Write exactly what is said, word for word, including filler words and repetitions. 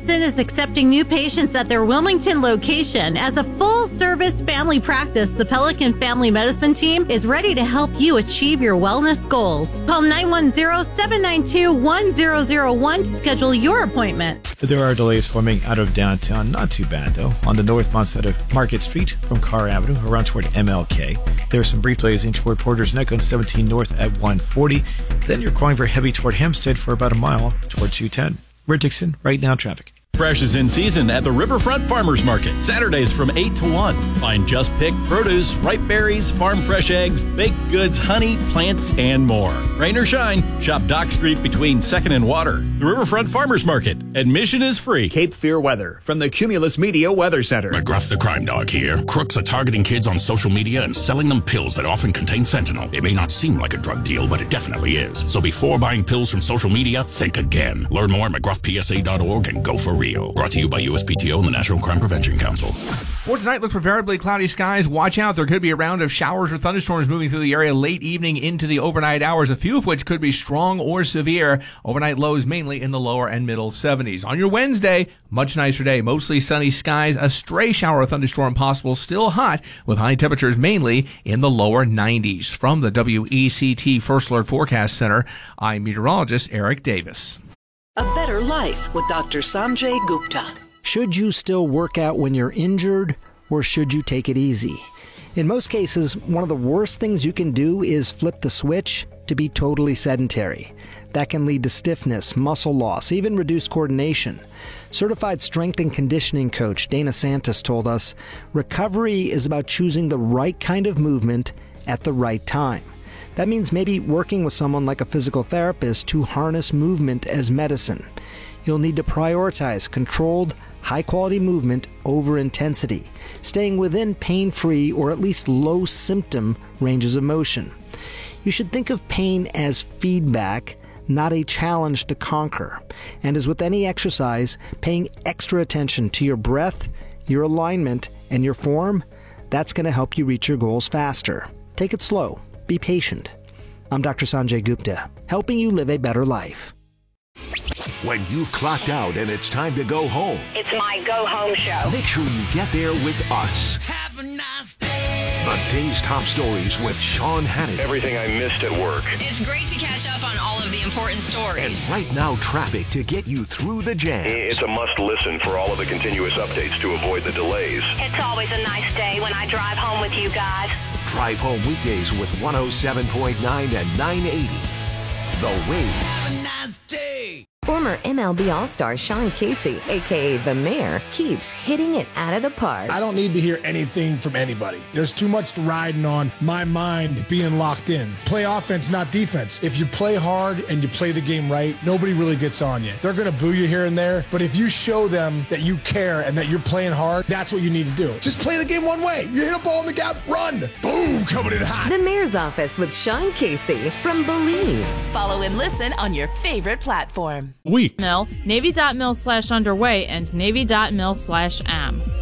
Medicine is accepting new patients at their Wilmington location. As a full-service family practice, the Pelican Family Medicine team is ready to help you achieve your wellness goals. Call nine one zero, seven nine two, one zero zero one to schedule your appointment. But there are delays forming out of downtown. Not too bad, though. On the northbound side of Market Street from Carr Avenue around toward M L K. There are some brief delays in toward Porter's Neck on seventeen North at one forty. Then you're going very heavy toward Hempstead for about a mile toward two ten. We're Dixon. Right now, traffic. Fresh is in season at the Riverfront Farmers Market. Saturdays from eight to one. Find just picked produce, ripe berries, farm fresh eggs, baked goods, honey, plants, and more. Rain or shine, shop Dock Street between second and Water. The Riverfront Farmers Market. Admission is free. Cape Fear weather from the Cumulus Media Weather Center. McGruff the Crime Dog here. Crooks are targeting kids on social media and selling them pills that often contain fentanyl. It may not seem like a drug deal, but it definitely is. So before buying pills from social media, think again. Learn more at McGruff P S A dot org and go for real. Brought to you by U S P T O and the National Crime Prevention Council. For tonight, look for variably cloudy skies. Watch out. There could be a round of showers or thunderstorms moving through the area late evening into the overnight hours, a few of which could be strong or severe. Overnight lows mainly in the lower and middle seventies. On your Wednesday, much nicer day. Mostly sunny skies. A stray shower or thunderstorm possible. Still hot with high temperatures mainly in the lower nineties. From the W E C T First Alert Forecast Center, I'm meteorologist Eric Davis. A better life with Doctor Sanjay Gupta. Should you still work out when you're injured, or should you take it easy? In most cases, one of the worst things you can do is flip the switch to be totally sedentary. That can lead to stiffness, muscle loss, even reduced coordination. Certified strength and conditioning coach Dana Santos told us, recovery is about choosing the right kind of movement at the right time. That means maybe working with someone like a physical therapist to harness movement as medicine. You'll need to prioritize controlled, high-quality movement over intensity, staying within pain-free or at least low-symptom ranges of motion. You should think of pain as feedback, not a challenge to conquer. And as with any exercise, paying extra attention to your breath, your alignment, and your form, that's going to help you reach your goals faster. Take it slow. Be patient. I'm Doctor Sanjay Gupta, helping you live a better life. When you've clocked out and it's time to go home, it's my go-home show. Make sure you get there with us. Have a nice day. The day's top stories with Sean Hannity. Everything I missed at work. It's great to catch up on all of the important stories. And right now, traffic to get you through the jams. It's a must-listen for all of the continuous updates to avoid the delays. It's always a nice day when I drive home with you guys. Drive home weekdays with one oh seven point nine and nine eighty. The Wave. Have a nice day. Former M L B All-Star Sean Casey, a k a. The Mayor, keeps hitting it out of the park. I don't need to hear anything from anybody. There's too much riding on my mind being locked in. Play offense, not defense. If you play hard and you play the game right, nobody really gets on you. They're going to boo you here and there, but if you show them that you care and that you're playing hard, that's what you need to do. Just play the game one way. You hit a ball in the gap, run. Boom, coming in hot. The Mayor's Office with Sean Casey from Believe. Follow and listen on your favorite platform. Week. Mill, Navy.mil slash underway, and Navy.mil slash am.